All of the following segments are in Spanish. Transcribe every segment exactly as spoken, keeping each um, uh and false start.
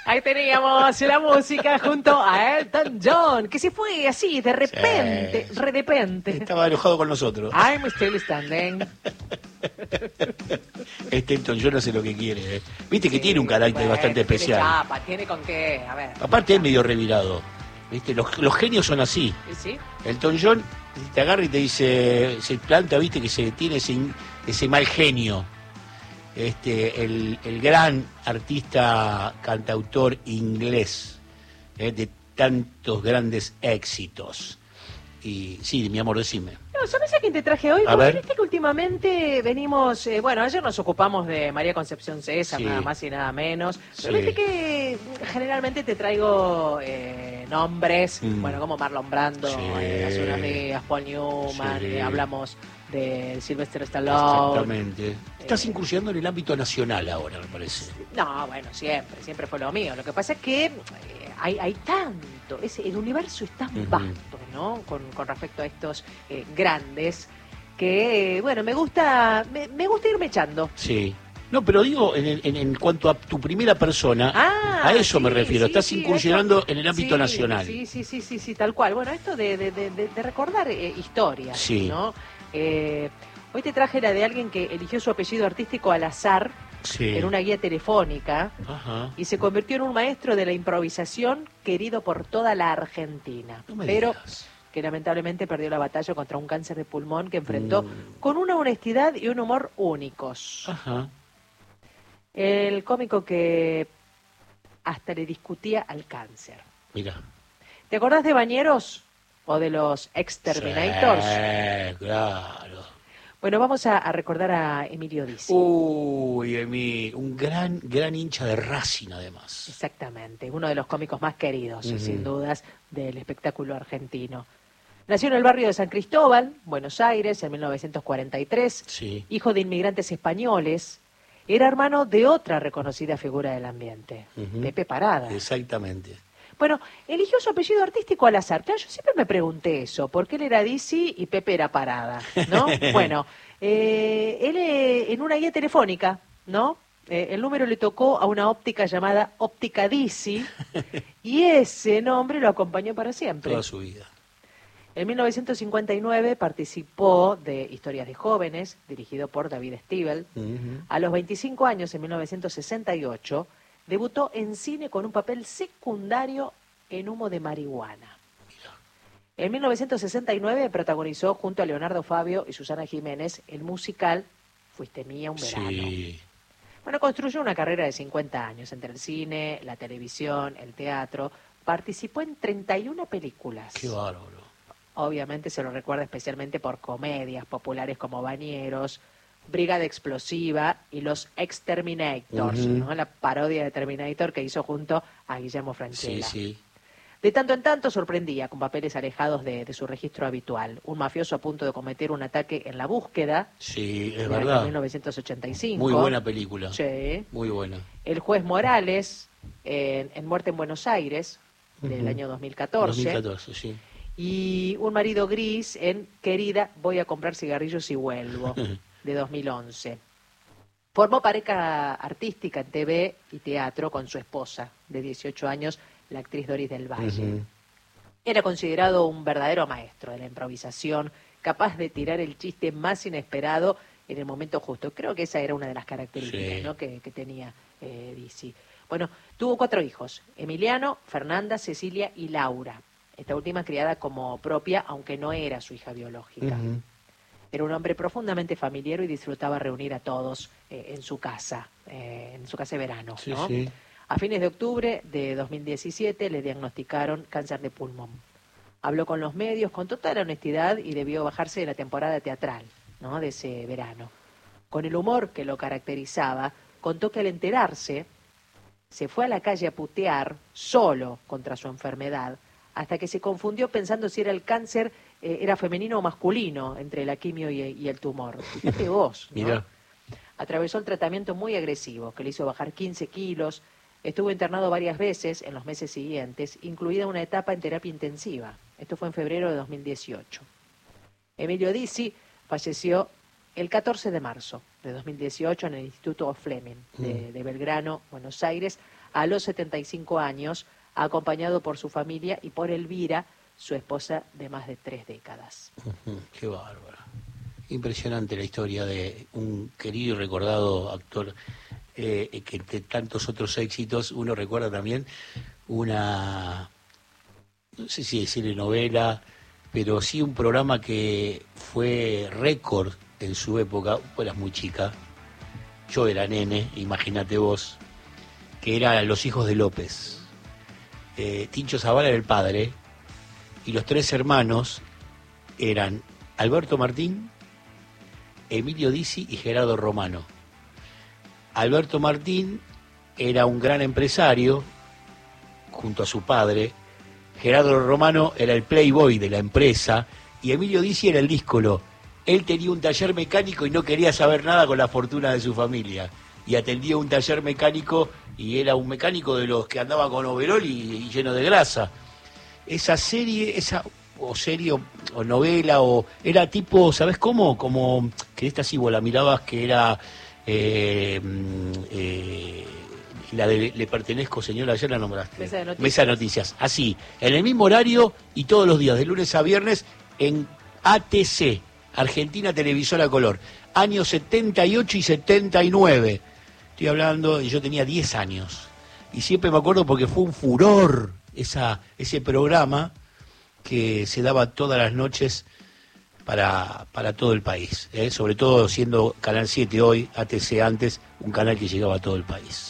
Ahí teníamos la música junto a Elton John, que se fue así, de repente, Sí. de repente. Estaba enojado con nosotros. I'm still standing. Este Elton John hace lo que quiere. ¿eh? Viste que Sí, tiene un carácter bueno, bastante tiene especial. chapa, tiene con qué, a ver. Aparte es medio revirado. ¿Viste? Los, los genios son así. ¿Y sí? Elton John te agarra y te dice, se planta, viste, que se tiene ese, ese mal genio. Este, el, el gran artista cantautor inglés, eh, de tantos grandes éxitos. Y sí, mi amor, decime. No, ¿sabes a quién te traje hoy? A Porque ver. viste que últimamente venimos, eh, bueno, ayer nos ocupamos de María Concepción César, Sí. nada más y nada menos. Pero Sí. viste que generalmente te traigo eh, nombres, Mm. bueno, como Marlon Brando, Sí. eh, hace unos días, Paul Newman, Sí. eh, hablamos de Sylvester Stallone. Exactamente. Estás Eh, incursionando en el ámbito nacional ahora, me parece. No, bueno, siempre, siempre fue lo mío. Lo que pasa es que eh, hay, hay tanto, ese, el universo es tan Ujú. vasto, ¿no? Con, con respecto a estos eh, grandes, que, eh, bueno, me gusta, me, me gusta irme echando. Sí. No, pero digo, en, el- en, en cuanto a tu primera persona, Ah, a eso sí, me refiero. sí, Estás sí, incursionando esto- en el ámbito sí, nacional. Sí, sí, sí, sí, sí, tal cual. Bueno, esto de, de, de, de- de recordar eh, historias, Sí. ¿no? Eh, hoy te traje la de alguien que eligió su apellido artístico al azar Sí. en una guía telefónica Ajá. y se convirtió en un maestro de la improvisación querido por toda la Argentina. No me pero digas. que lamentablemente perdió la batalla contra un cáncer de pulmón que enfrentó Mm. con una honestidad y un humor únicos. Ajá. El cómico que hasta le discutía al cáncer. Mira. ¿Te acordás de Bañeros o de los Exterminators? Sí, claro. Bueno, vamos a, a recordar a Emilio Dizzi. Uy, Emi, un gran, gran hincha de Racing, además. Exactamente, uno de los cómicos más queridos, Ujú. sin dudas, del espectáculo argentino. Nació en el barrio de San Cristóbal, Buenos Aires, en mil novecientos cuarenta y tres, Sí. hijo de inmigrantes españoles. Era hermano de otra reconocida figura del ambiente, Ujú. Pepe Parada. Exactamente. Bueno, eligió su apellido artístico al azar. Claro, yo siempre me pregunté eso, ¿por qué él era Dizzi y Pepe era Parada? ¿No? Bueno, eh, él eh, en una guía telefónica, ¿no? Eh, el número le tocó a una óptica llamada Óptica Dizzi y ese nombre lo acompañó para siempre. Toda su vida. En mil novecientos cincuenta y nueve participó de Historias de Jóvenes, dirigido por David Stiebel. Ujú. A los veinticinco años, en mil novecientos sesenta y ocho, debutó en cine con un papel secundario en Humo de Marihuana. En mil novecientos sesenta y nueve protagonizó junto a Leonardo Fabio y Susana Jiménez el musical Fuiste mía un verano. Sí. Bueno, construyó una carrera de cincuenta años entre el cine, la televisión, el teatro. Participó en treinta y una películas. Qué bárbaro. Obviamente se lo recuerda especialmente por comedias populares como Bañeros, Brigada Explosiva y Los Exterminators, Ujú. ¿no? La parodia de Terminator que hizo junto a Guillermo Sí, Francella. sí. De tanto en tanto sorprendía con papeles alejados de, de su registro habitual. Un mafioso a punto de cometer un ataque en La Búsqueda, Sí, es en el año verdad. mil novecientos ochenta y cinco. Muy buena película. Sí. Muy buena. El juez Morales en, en Muerte en Buenos Aires, del Ujú. año dos mil catorce. dos mil catorce, sí. Y Un marido gris en Querida, voy a comprar cigarrillos y vuelvo, de dos mil once. Formó pareja artística en T V y teatro con su esposa, de dieciocho años, la actriz Doris del Valle. Ujú. Era considerado un verdadero maestro de la improvisación, capaz de tirar el chiste más inesperado en el momento justo. Creo que esa era una de las características, Sí. ¿no? que, que tenía eh, Dizzi. Bueno, tuvo cuatro hijos, Emiliano, Fernanda, Cecilia y Laura. Esta última criada como propia, aunque no era su hija biológica. Ujú. Era un hombre profundamente familiar y disfrutaba reunir a todos eh, en su casa, eh, en su casa de verano. Sí, ¿no? sí. A fines de octubre de dos mil diecisiete le diagnosticaron cáncer de pulmón. Habló con los medios con total honestidad y debió bajarse de la temporada teatral, ¿no? de ese verano. Con el humor que lo caracterizaba, contó que al enterarse se fue a la calle a putear solo contra su enfermedad, hasta que se confundió pensando si era el cáncer, eh, era femenino o masculino, entre la quimio y, y el tumor. Fíjate vos, ¿no? Mirá. Atravesó el tratamiento muy agresivo, que le hizo bajar quince kilos, estuvo internado varias veces en los meses siguientes, incluida una etapa en terapia intensiva. Esto fue en febrero de dos mil dieciocho. Emilio Dizzi falleció el catorce de marzo de dos mil dieciocho en el Instituto Fleming de, de Belgrano, Buenos Aires, a los setenta y cinco años, acompañado por su familia y por Elvira, su esposa de más de tres décadas. Uh-huh, qué bárbaro. Impresionante la historia de un querido y recordado actor eh, que entre tantos otros éxitos uno recuerda también una, no sé si decirle novela, pero sí un programa que fue récord en su época. Vos eras muy chica, yo era nene, imagínate vos, que era Los Hijos de López. Eh, Tincho Zavala era el padre y los tres hermanos eran Alberto Martín, Emilio Dizzi y Gerardo Romano. Alberto Martín era un gran empresario junto a su padre, Gerardo Romano era el playboy de la empresa y Emilio Dizzi era el díscolo. Él tenía un taller mecánico y no quería saber nada con la fortuna de su familia. Y atendía un taller mecánico y era un mecánico de los que andaba con overol y, y lleno de grasa. Esa serie, esa o serie o, o novela, o era tipo, ¿sabes cómo? Como que esta sí vos la mirabas, que era eh, eh, la de Le Pertenezco, señora, ayer la nombraste. Mesa de Noticias. Mesa de Noticias, así, en el mismo horario y todos los días, de lunes a viernes, en A T C, Argentina Televisora Color, años setenta y ocho y setenta y nueve. Estoy hablando, y yo tenía diez años. Y siempre me acuerdo porque fue un furor esa, ese programa que se daba todas las noches para, para todo el país. ¿eh? Sobre todo siendo Canal siete hoy, A T C antes, un canal que llegaba a todo el país.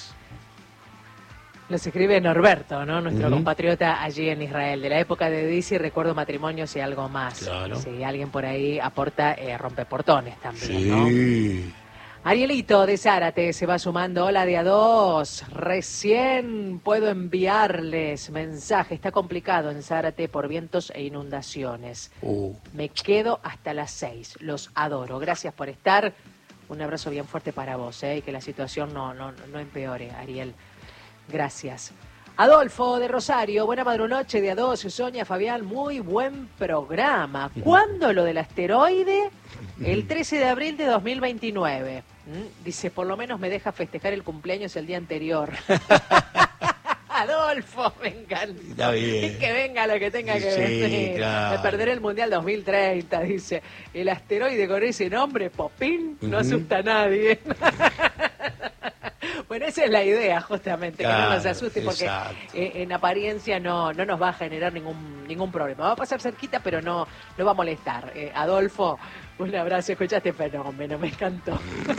Nos escribe Norberto, ¿no? Nuestro Uh-huh. compatriota allí en Israel. De la época de Dizzy recuerdo matrimonios y algo más. Claro. Si alguien por ahí aporta, eh, rompeportones también, Sí. ¿no? Arielito de Zárate se va sumando. Hola de a dos. Recién puedo enviarles mensaje. Está complicado en Zárate por vientos e inundaciones. Uh. Me quedo hasta las seis. Los adoro. Gracias por estar. Un abrazo bien fuerte para vos, ¿eh? Y que la situación no, no, no empeore, Ariel. Gracias. Adolfo de Rosario, buena madrunoche de a dos, Sonia, Fabián, muy buen programa. ¿Cuándo lo del asteroide? El trece de abril de dos mil veintinueve. ¿Mm? Dice, por lo menos me deja festejar el cumpleaños el día anterior. Adolfo, me encanta. Está bien. Que venga lo que tenga que Sí, venir. claro. Me perderé el Mundial dos mil treinta, dice. El asteroide con ese nombre, Popín, no Ujú. asusta a nadie. Bueno, esa es la idea, justamente, Claro, que no nos asuste, porque exacto. eh, en apariencia no, no nos va a generar ningún ningún problema. Va a pasar cerquita, pero no, no va a molestar. Eh, Adolfo, un abrazo, escuchaste fenómeno, me encantó.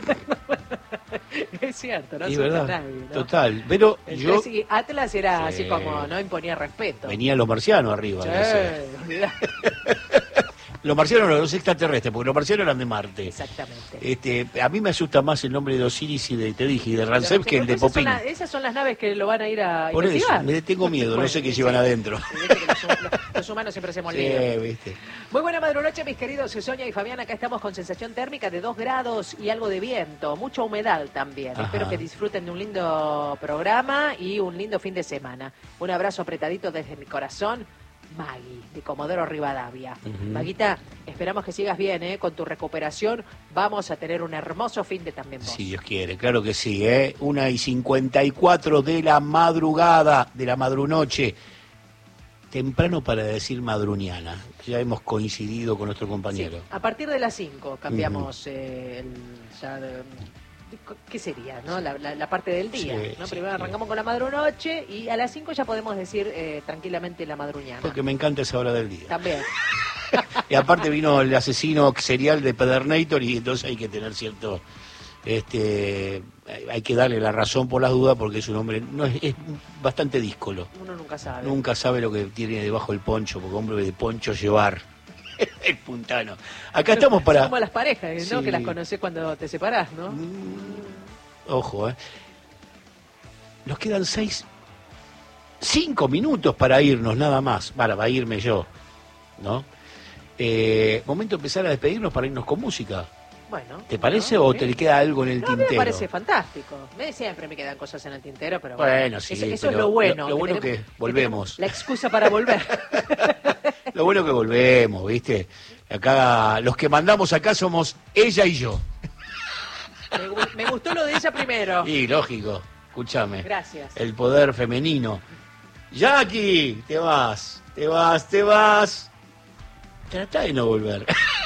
Es cierto, no Y asusta verdad, a nadie, ¿no? total. Pero Entonces, yo sí, Atlas era Sí. así como, no imponía respeto. venía los marcianos arriba. Sí, no sé. olvidá. Los marcianos no, los extraterrestres, porque los marcianos eran de Marte. Exactamente. Este, a mí me asusta más el nombre de Osiris y de, te dije, y de Ramsés que el de Esas son Popín. la- esas son las naves que lo van a ir a Por eso, investigar. me tengo miedo, no Bueno, sé qué sí, llevan sí. adentro. Sí, viste que los, los- los humanos siempre se Sí, olvidan. viste. Muy buena madrunoche, mis queridos Sonia y Fabián. Acá estamos con sensación térmica de dos grados y algo de viento, mucha humedad también. Ajá. Espero que disfruten de un lindo programa y un lindo fin de semana. Un abrazo apretadito desde mi corazón. Maggie, de Comodoro Rivadavia. Ujú. Maguita, esperamos que sigas bien, ¿eh? Con tu recuperación vamos a tener un hermoso fin de también vos. Si Dios quiere, claro que sí, ¿eh? Una y cincuenta y cuatro de la madrugada, de la madrunoche. Temprano para decir madruniana. Ya hemos coincidido con nuestro compañero. Sí, a partir de las cinco cambiamos eh, el, ya de- ¿qué sería? ¿No? La, la- la parte del día. Sí, ¿no? sí, Primero sí. arrancamos con la madrunoche y a las cinco ya podemos decir eh, tranquilamente la madruñana. Porque me encanta esa hora del día. También. Y aparte vino el asesino serial de Pedernator y entonces hay que tener cierto... este hay que darle la razón por las dudas porque es un hombre... no es, es bastante díscolo. Uno nunca sabe. Nunca sabe lo que tiene debajo del poncho, porque hombre de poncho llevar. El puntano. Acá estamos Son para... como las parejas, ¿no? Sí. Que las conocés cuando te separás, ¿no? Ojo, ¿eh? Nos quedan seis, cinco minutos para irnos nada más. Para, para irme yo, ¿no? Eh, momento de empezar a despedirnos para irnos con música. Bueno. ¿Te parece bueno, o bien. te le queda algo en el No, a mí tintero? me parece fantástico. Me, siempre me quedan cosas en el tintero, pero bueno. Bueno, sí, Eso, eso pero es lo bueno. lo- lo bueno tenemos- que volvemos. tenemos la excusa para volver. Lo bueno que volvemos, ¿viste? Acá, los que mandamos acá somos ella y yo. Me, me gustó lo de ella primero. Y lógico, escúchame. Gracias. El poder femenino. Jackie, te vas, te vas, te vas. Trata de no volver.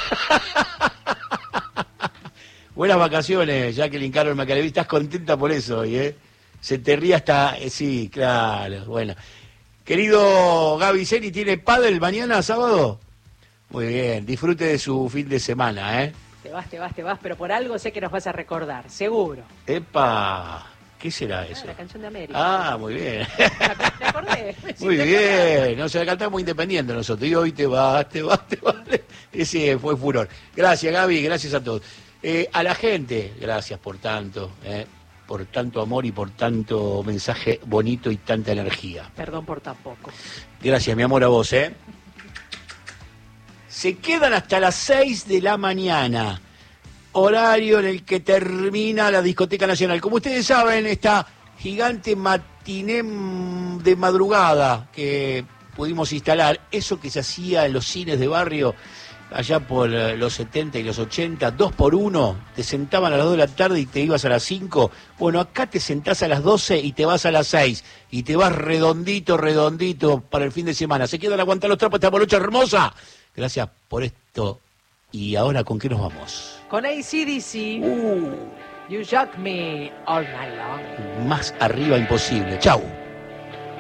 Buenas vacaciones, Jacqueline Carol Macalevi. Estás contenta por eso hoy, ¿eh? Se te ríe hasta... Eh, sí, claro, bueno. Querido Gaby Ceni, ¿tiene pádel mañana, sábado? Muy bien, disfrute de su fin de semana, ¿eh? Te vas, te vas, te vas, pero por algo sé que nos vas a recordar, seguro. ¡Epa! ¿Qué será eso? Ah, la canción de América. Ah, muy bien. Me acordé. Muy bien. No se la cantamos independiente nosotros. Y hoy te vas, te vas, te vas. Ese fue furor. Gracias, Gaby, gracias a todos. Eh, a la gente, gracias por tanto, eh, por tanto amor y por tanto mensaje bonito y tanta energía. Perdón por tan poco. Gracias, mi amor, a vos, ¿eh? Se quedan hasta las seis de la mañana, horario en el que termina la Discoteca Nacional. Como ustedes saben, esta gigante matiné de madrugada que pudimos instalar, eso que se hacía en los cines de barrio allá por los setenta y los ochenta, dos por uno, te sentaban a las dos de la tarde y te ibas a las cinco. Bueno, acá te sentás a las doce y te vas a las seis y te vas redondito, redondito para el fin de semana. Se quedan a aguantar los trapos esta morocha hermosa. Gracias por esto. ¿Y ahora con qué nos vamos? Con A C D C. Uh, You Shock Me All Night Long. más arriba imposible. Chau.